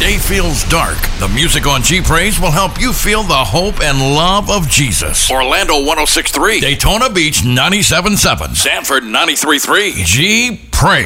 day feels dark, the music on G Praise will help you feel the hope and love of Jesus. Orlando 106.3, Daytona Beach 97.7, Sanford 93.3, G Praise.